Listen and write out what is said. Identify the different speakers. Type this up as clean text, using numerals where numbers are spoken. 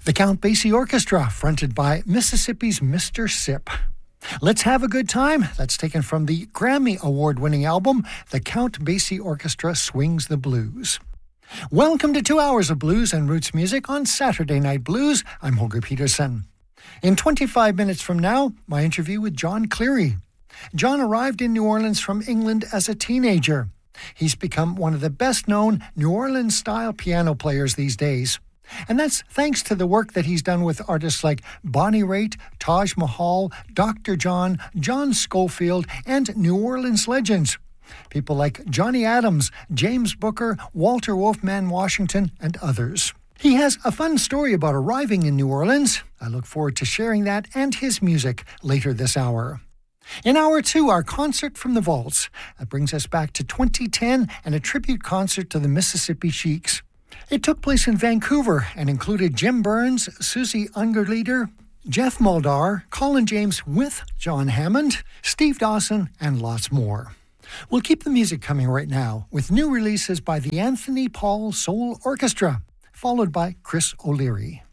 Speaker 1: The Count Basie Orchestra, fronted by Mississippi's Mr. Sip. Let's Have a Good Time. That's taken from the Grammy Award-winning album, The Count Basie Orchestra Swings the Blues. Welcome to 2 hours of blues and roots music on Saturday Night Blues. I'm Holger Peterson. In 25 minutes from now, my interview with John Cleary. John arrived in New Orleans from England as a teenager. He's become one of the best-known New Orleans-style piano players these days. And that's thanks to the work that he's done with artists like Bonnie Raitt, Taj Mahal, Dr. John, John Scofield, and New Orleans legends. People like Johnny Adams, James Booker, Walter Wolfman Washington, and others. He has a fun story about arriving in New Orleans. I look forward to sharing that and his music later this hour. In Hour 2, our concert from the vaults. That brings us back to 2010 and a tribute concert to the Mississippi Sheiks. It took place in Vancouver and included Jim Burns, Susie Ungerleider, Jeff Muldaur, Colin James with John Hammond, Steve Dawson, and lots more. We'll keep the music coming right now with new releases by the Anthony Paul Soul Orchestra, followed by Chris O'Leary.